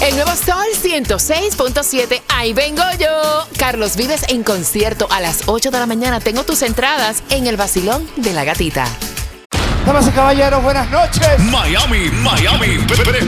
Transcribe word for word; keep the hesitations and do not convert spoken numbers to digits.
El nuevo Sol ciento seis punto siete. Ahí vengo yo. Carlos Vives en concierto a las ocho de la mañana. Tengo tus entradas en el Vacilón de la Gatita. Damas y caballeros, buenas noches. Miami, Miami,